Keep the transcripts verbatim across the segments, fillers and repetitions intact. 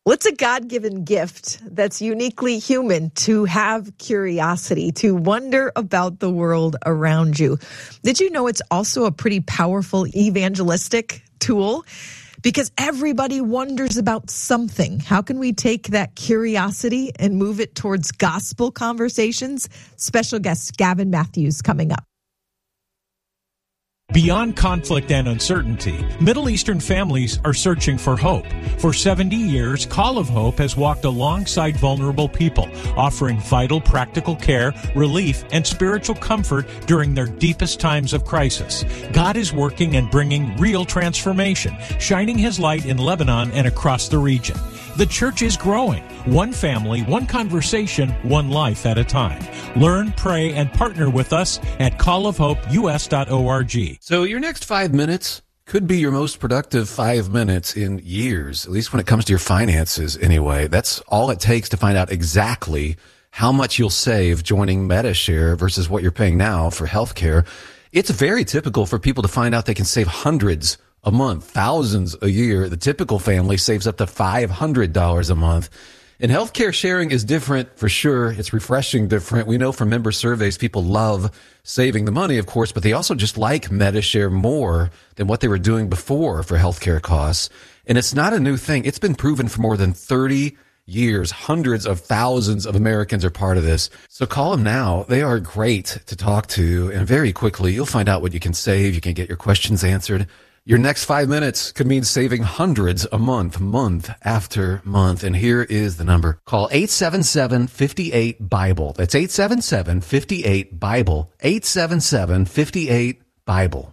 What's a God-given gift that's uniquely human to have curiosity, to wonder about the world around you? Did you know it's also a pretty powerful evangelistic tool? Because everybody wonders about something. How can we take that curiosity and move it towards gospel conversations? Special guest Gavin Matthews coming up. Beyond conflict and uncertainty, Middle Eastern families are searching for hope. For seventy years, Call of Hope has walked alongside vulnerable people, offering vital practical care, relief, and spiritual comfort during their deepest times of crisis. God is working and bringing real transformation, shining His light in Lebanon and across the region. The church is growing, one family, one conversation, one life at a time. Learn, pray, and partner with us at call of hope u s dot org. So your next five minutes could be your most productive five minutes in years, at least when it comes to your finances anyway. That's all it takes to find out exactly how much you'll save joining Medi-Share versus what you're paying now for healthcare. It's very typical for people to find out they can save hundreds a month, thousands a year. The typical family saves up to five hundred dollars a month. And healthcare sharing is different for sure. It's refreshing different. We know from member surveys, people love saving the money, of course, but they also just like Medi-Share more than what they were doing before for healthcare costs. And it's not a new thing. It's been proven for more than thirty years. Hundreds of thousands of Americans are part of this. So call them now. They are great to talk to. And very quickly, you'll find out what you can save. You can get your questions answered. Your next five minutes could mean saving hundreds a month, month after month. And here is the number. Call eight seven seven, five eight, BIBLE. That's eight seven seven, five eight, BIBLE. eight seven seven, five eight, BIBLE.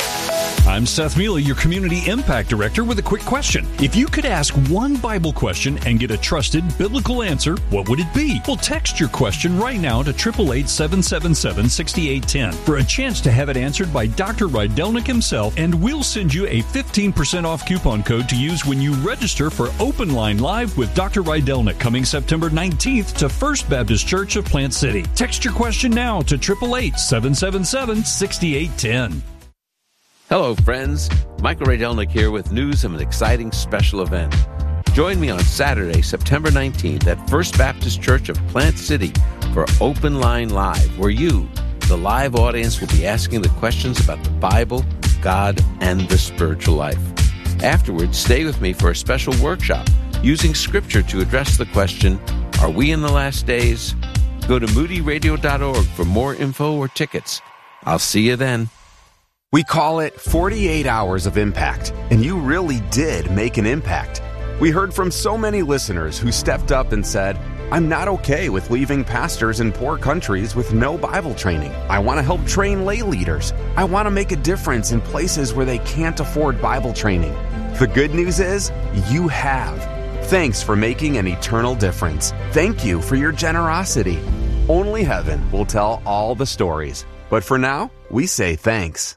I'm Seth Mealy, your Community Impact Director, with a quick question. If you could ask one Bible question and get a trusted biblical answer, what would it be? Well, text your question right now to eight eight eight, seven seven seven, six eight one zero for a chance to have it answered by Doctor Rydelnik himself, and we'll send you a fifteen percent off coupon code to use when you register for Open Line Live with Doctor Rydelnik coming September nineteenth to First Baptist Church of Plant City. Text your question now to eight eight eight, seven seven seven, six eight one zero. Hello, friends. Michael Rydelnik here with news of an exciting special event. Join me on Saturday, September nineteenth at First Baptist Church of Plant City for Open Line Live, where you, the live audience, will be asking the questions about the Bible, God, and the spiritual life. Afterwards, stay with me for a special workshop using Scripture to address the question, are we in the last days? Go to moody radio dot org for more info or tickets. I'll see you then. We call it forty-eight hours of impact, and you really did make an impact. We heard from so many listeners who stepped up and said, I'm not okay with leaving pastors in poor countries with no Bible training. I want to help train lay leaders. I want to make a difference in places where they can't afford Bible training. The good news is, you have. Thanks for making an eternal difference. Thank you for your generosity. Only heaven will tell all the stories. But for now, we say thanks.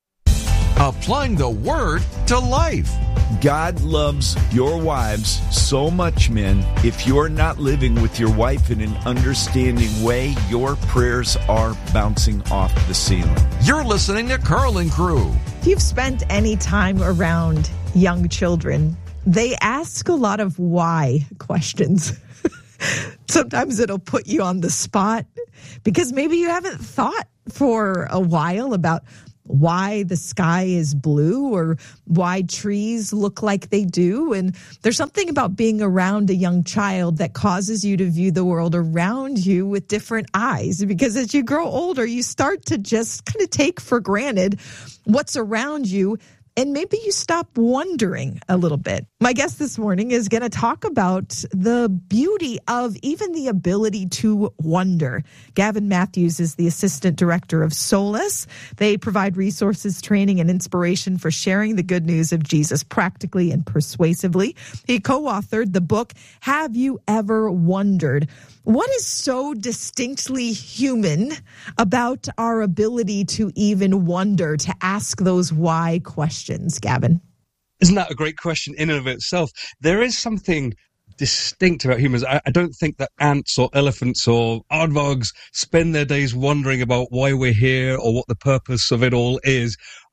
Applying the Word to life. God loves your wives so much, men. If you're not living with your wife in an understanding way, your prayers are bouncing off the ceiling. You're listening to Carl and Crew. If you've spent any time around young children, they ask a lot of why questions. Sometimes it'll put you on the spot because maybe you haven't thought for a while about why the sky is blue or why trees look like they do. And there's something about being around a young child that causes you to view the world around you with different eyes. Because as you grow older, you start to just kind of take for granted what's around you. And maybe you stop wondering a little bit. My guest this morning is going to talk about the beauty of even the ability to wonder. Gavin Matthews is the Assistant Director of Solace. They provide resources, training, and inspiration for sharing the good news of Jesus practically and persuasively. He co-authored the book, Have You Ever Wondered? What is so distinctly human about our ability to even wonder, to ask those why questions, Gavin? Isn't that a great question in and of itself? There is something distinct about humans. I, I don't think that ants or elephants or aardvarks spend their days wondering about why we're here or what the purpose of it all is.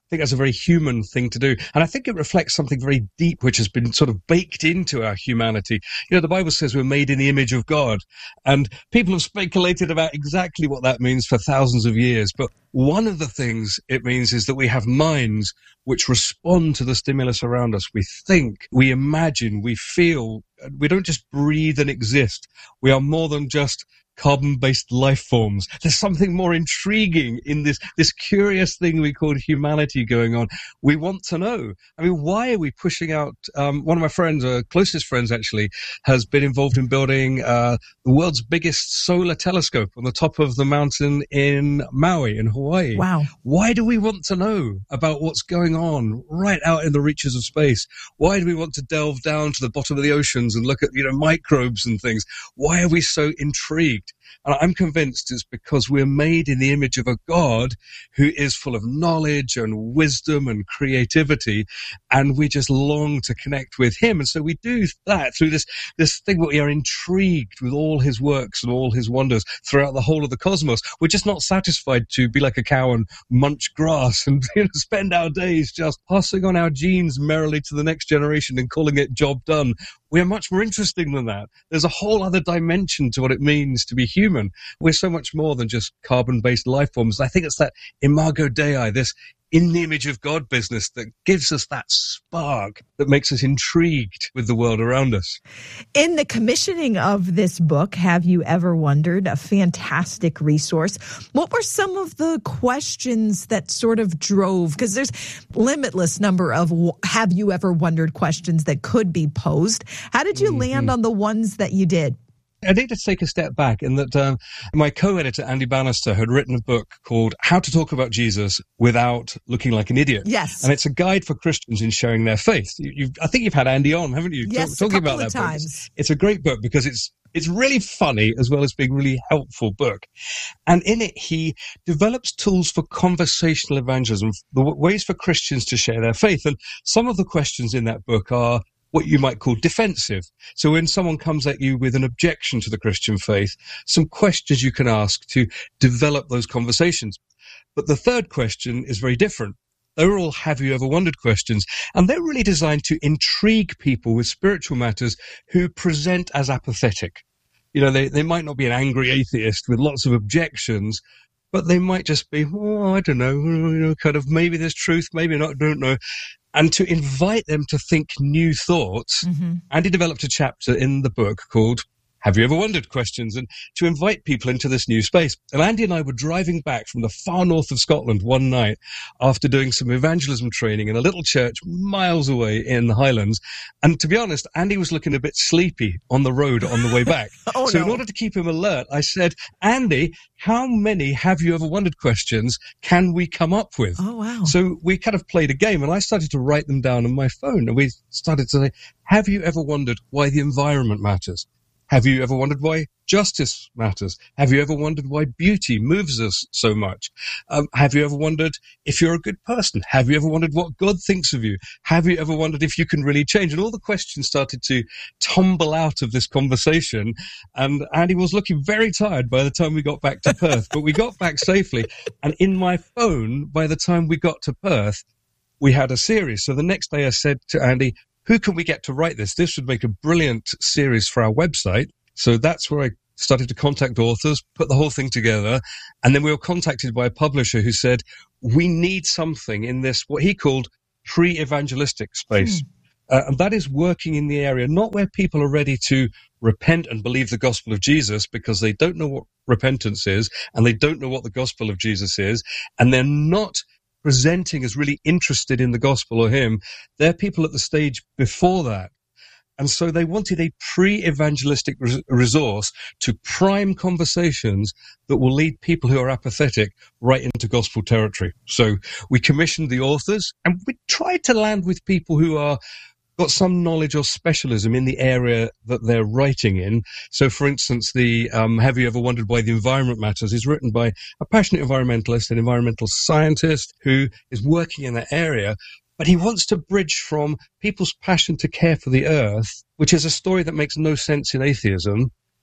I think that's a very human thing to do. And I think it reflects something very deep, which has been sort of baked into our humanity. You know, the Bible says we're made in the image of God. And people have speculated about exactly what that means for thousands of years. But one of the things it means is that we have minds which respond to the stimulus around us. We think, we imagine, we feel. We don't just breathe and exist. We are more than just carbon-based life forms. There's something more intriguing in this, this curious thing we call humanity going on. We want to know. I mean, why are we pushing out, um, one of my friends, uh, closest friends actually, has been involved in building, uh, the world's biggest solar telescope on the top of the mountain in Maui in Hawaii. Wow. Why do we want to know about what's going on right out in the reaches of space? Why do we want to delve down to the bottom of the oceans and look at, you know, microbes and things? Why are we so intrigued? And I'm convinced it's because we're made in the image of a God who is full of knowledge and wisdom and creativity, and we just long to connect with him. And so we do that through this, this thing where we are intrigued with all his works and all his wonders throughout the whole of the cosmos. We're just not satisfied to be like a cow and munch grass and, you know, spend our days just passing on our genes merrily to the next generation and calling it job done. We are much more interesting than that. There's a whole other dimension to what it means to be human. We're so much more than just carbon-based life forms. I think it's that imago Dei, this in the image of God business that gives us that spark that makes us intrigued with the world around us. In the commissioning of this book, Have You Ever Wondered? A fantastic resource. What were some of the questions that sort of drove, because there's limitless number of have you ever wondered questions that could be posed. How did you mm-hmm. land on the ones that you did? I need to take a step back in that um, my co-editor, Andy Bannister, had written a book called How to Talk About Jesus Without Looking Like an Idiot. Yes. And it's a guide for Christians in sharing their faith. You, you've, I think you've had Andy on, haven't you? Yes, Talk, talking a couple about of that times. book. It's, it's a great book because it's it's really funny as well as being a really helpful book. And in it, he develops tools for conversational evangelism, the ways for Christians to share their faith. And some of the questions in that book are what you might call defensive. So when someone comes at you with an objection to the Christian faith, some questions you can ask to develop those conversations. But the third question is very different. They're all have you ever wondered questions, and they're really designed to intrigue people with spiritual matters who present as apathetic. You know, they, they might not be an angry atheist with lots of objections, but they might just be, oh, I don't know, you know, kind of maybe there's truth, maybe not, don't know. And to invite them to think new thoughts, mm-hmm. Andy developed a chapter in the book called Have You Ever Wondered? Questions, and to invite people into this new space. And Andy and I were driving back from the far north of Scotland one night after doing some evangelism training in a little church miles away in the Highlands. And to be honest, Andy was looking a bit sleepy on the road on the way back. oh, so no. in order to keep him alert, I said, Andy, how many have you ever wondered questions can we come up with? Oh, wow. So we kind of played a game, and I started to write them down on my phone. And we started to say, have you ever wondered why the environment matters? Have you ever wondered why justice matters? Have you ever wondered why beauty moves us so much? Um, have you ever wondered if you're a good person? Have you ever wondered what God thinks of you? Have you ever wondered if you can really change? And all the questions started to tumble out of this conversation. And Andy was looking very tired by the time we got back to Perth, but we got back safely. And in my phone, by the time we got to Perth, we had a series. So the next day I said to Andy, who can we get to write this? This would make a brilliant series for our website. So that's where I started to contact authors, put the whole thing together. And then we were contacted by a publisher who said, we need something in this, what he called pre-evangelistic space. Hmm. Uh, and that is working in the area, not where people are ready to repent and believe the gospel of Jesus because they don't know what repentance is and they don't know what the gospel of Jesus is. And they're not presenting as really interested in the gospel or him. They're people at the stage before that. And so they wanted a pre-evangelistic res- resource to prime conversations that will lead people who are apathetic right into gospel territory. So we commissioned the authors, and we tried to land with people who are got some knowledge or specialism in the area that they're writing in. So, for instance, the um, Have You Ever Wondered Why the Environment Matters is written by a passionate environmentalist, an environmental scientist who is working in that area. But he wants to bridge from people's passion to care for the earth, which is a story that makes no sense in atheism,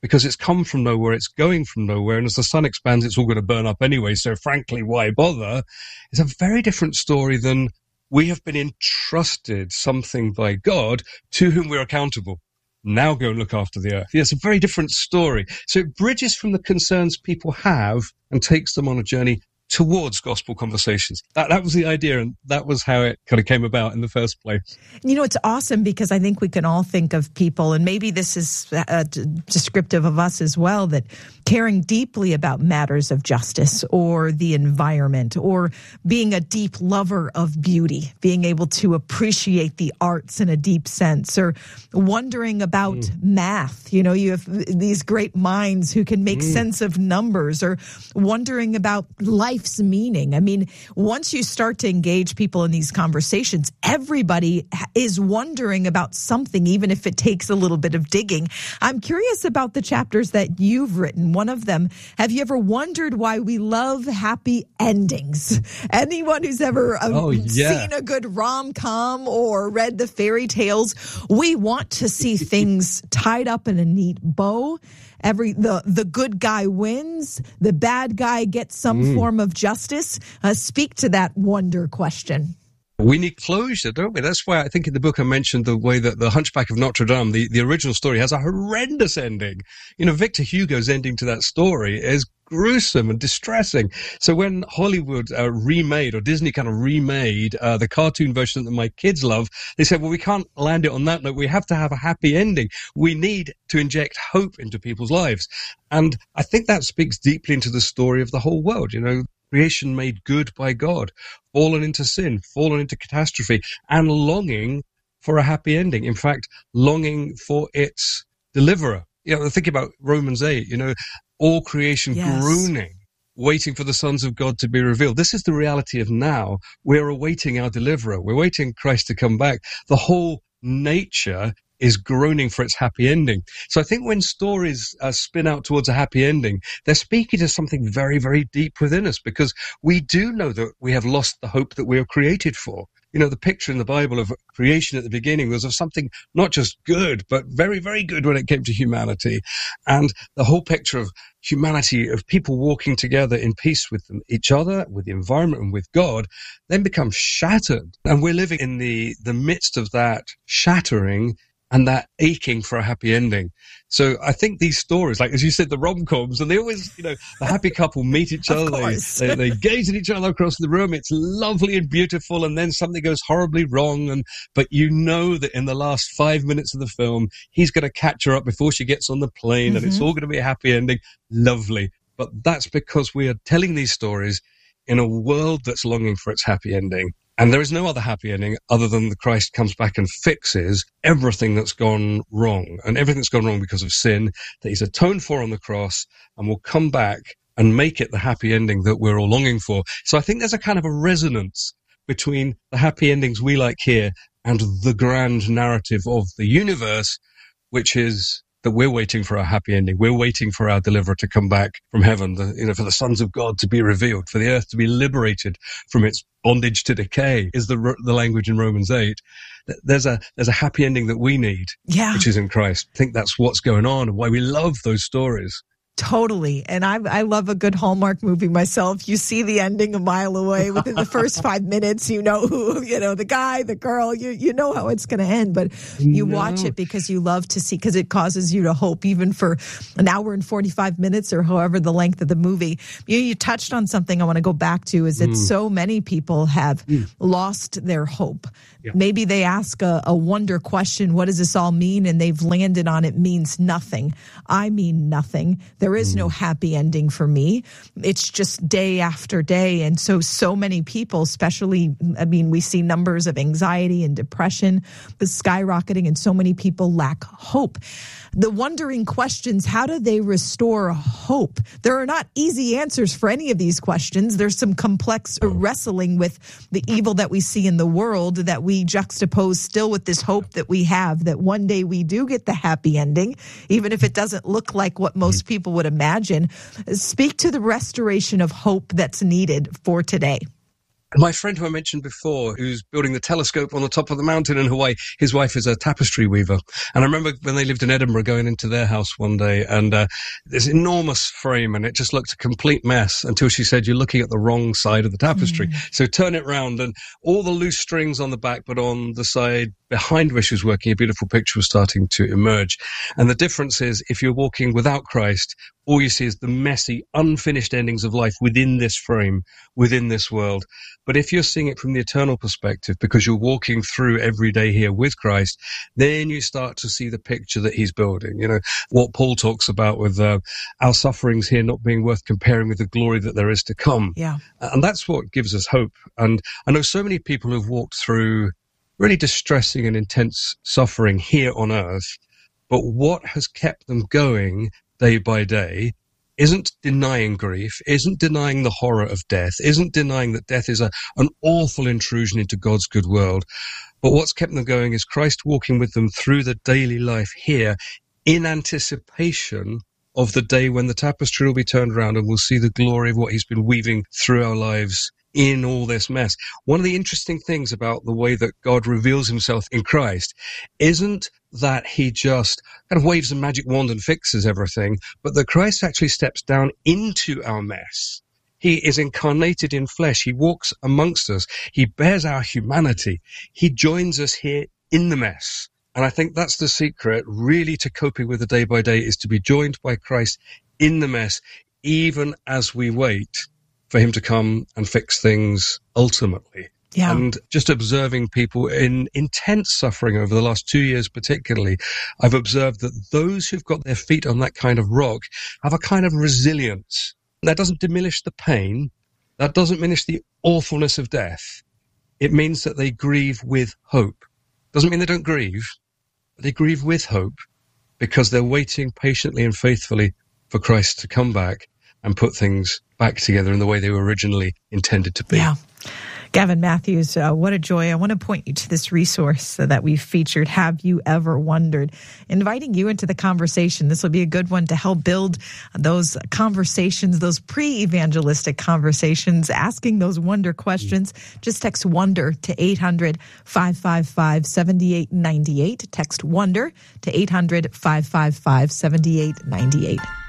because it's come from nowhere, it's going from nowhere, and as the sun expands, it's all going to burn up anyway, so frankly, why bother? It's a very different story than we have been entrusted something by God to whom we're accountable. Now go and look after the earth. Yeah, it's a very different story. So it bridges from the concerns people have and takes them on a journey towards gospel conversations. That that was the idea, and that was how it kind of came about in the first place. You know, it's awesome because I think we can all think of people, and maybe this is uh, descriptive of us as well, that caring deeply about matters of justice or the environment or being a deep lover of beauty, being able to appreciate the arts in a deep sense, or wondering about mm. math. You know, you have these great minds who can make mm. sense of numbers, or wondering about life meaning. I mean, once you start to engage people in these conversations, everybody is wondering about something, even if it takes a little bit of digging. I'm curious about the chapters that you've written. One of them, have you ever wondered why we love happy endings? Anyone who's ever um, oh, yeah. seen a good rom-com or read the fairy tales, we want to see things tied up in a neat bow. Every the the good guy wins, the bad guy gets some mm. form of justice. Uh, speak to that wonder question. We need closure, don't we? That's why I think in the book I mentioned the way that the Hunchback of Notre Dame, the, the original story, has a horrendous ending. You know, Victor Hugo's ending to that story is gruesome and distressing. So when Hollywood uh, remade, or Disney kind of remade uh, the cartoon version that my kids love, they said, well, we can't land it on that note. We have to have a happy ending. We need to inject hope into people's lives. And I think that speaks deeply into the story of the whole world. You know, creation made good by God, fallen into sin, fallen into catastrophe, and longing for a happy ending. In fact, longing for its deliverer. You know, think about Romans eight, you know, all creation yes. groaning, waiting for the sons of God to be revealed. This is the reality of now. We're awaiting our deliverer. We're waiting Christ to come back. The whole nature is groaning for its happy ending. So I think when stories uh, spin out towards a happy ending, they're speaking to something very, very deep within us, because we do know that we have lost the hope that we were created for. You know, the picture in the Bible of creation at the beginning was of something not just good, but very, very good when it came to humanity. And the whole picture of humanity, of people walking together in peace with them, each other, with the environment, and with God, then becomes shattered. And we're living in the, the midst of that shattering and that aching for a happy ending. So I think these stories, like, as you said, the rom-coms, and they always, you know, the happy couple meet each other, they, they, they gaze at each other across the room, it's lovely and beautiful, and then something goes horribly wrong, and but you know that in the last five minutes of the film, he's going to catch her up before she gets on the plane, mm-hmm. and it's all going to be a happy ending. Lovely. But that's because we are telling these stories in a world that's longing for its happy ending. And there is no other happy ending other than the Christ comes back and fixes everything that's gone wrong, and everything that's gone wrong because of sin, that he's atoned for on the cross, and will come back and make it the happy ending that we're all longing for. So I think there's a kind of a resonance between the happy endings we like here and the grand narrative of the universe, which is that we're waiting for our happy ending. We're waiting for our deliverer to come back from heaven, the, you know, for the sons of God to be revealed, for the earth to be liberated from its bondage to decay, is the the language in Romans eight. There's a there's a happy ending that we need, yeah. which is in Christ. I think that's what's going on and why we love those stories. Totally. And I I love a good Hallmark movie myself. You see the ending a mile away within the first five minutes. You know who, you know, the guy, the girl, you, you know how it's going to end. But you no. watch it because you love to see, because it causes you to hope even for an hour and forty-five minutes or however the length of the movie. You, you touched on something I want to go back to, is that mm. so many people have mm. lost their hope. Yeah. Maybe they ask a, a wonder question, what does this all mean? And they've landed on it means nothing. I mean nothing. There is no happy ending for me. It's just day after day. And so, so many people, especially, I mean, we see numbers of anxiety and depression skyrocketing, and so many people lack hope. The wondering questions, how do they restore hope? There are not easy answers for any of these questions. There's some complex wrestling with the evil that we see in the world that we juxtapose still with this hope that we have, that one day we do get the happy ending, even if it doesn't look like what most people would imagine. Speak to the restoration of hope that's needed for today. My friend who I mentioned before, who's building the telescope on the top of the mountain in Hawaii, his wife is a tapestry weaver. And I remember when they lived in Edinburgh going into their house one day, and uh, this enormous frame, and it just looked a complete mess until she said, you're looking at the wrong side of the tapestry. Mm. So turn it round, and all the loose strings on the back, but on the side behind where she was working, a beautiful picture was starting to emerge. And the difference is, if you're walking without Christ, all you see is the messy, unfinished endings of life within this frame, within this world. But if you're seeing it from the eternal perspective, because you're walking through every day here with Christ, then you start to see the picture that he's building. You know, what Paul talks about with uh, our sufferings here not being worth comparing with the glory that there is to come. Yeah. And that's what gives us hope. And I know so many people who've walked through really distressing and intense suffering here on earth, but what has kept them going day by day isn't denying grief, isn't denying the horror of death, isn't denying that death is a, an awful intrusion into God's good world. But what's kept them going is Christ walking with them through the daily life here in anticipation of the day when the tapestry will be turned around and we'll see the glory of what he's been weaving through our lives in all this mess. One of the interesting things about the way that God reveals himself in Christ isn't that he just kind of waves a magic wand and fixes everything, but that Christ actually steps down into our mess. He is incarnated in flesh. He walks amongst us. He bears our humanity. He joins us here in the mess. And I think that's the secret really to coping with the day by day, is to be joined by Christ in the mess, even as we wait for him to come and fix things ultimately. Yeah. And just observing people in intense suffering over the last two years particularly, I've observed that those who've got their feet on that kind of rock have a kind of resilience. That doesn't diminish the pain. That doesn't diminish the awfulness of death. It means that they grieve with hope. Doesn't mean they don't grieve, but they grieve with hope because they're waiting patiently and faithfully for Christ to come back and put things back together in the way they were originally intended to be. Yeah. Gavin Matthews, uh, what a joy. I want to point you to this resource uh, that we've featured, Have You Ever Wondered? Inviting you into the conversation. This will be a good one to help build those conversations, those pre-evangelistic conversations, asking those wonder questions. Just text WONDER to eight hundred, five five five, seven eight nine eight. Text WONDER to eight hundred, five five five, seven eight nine eight.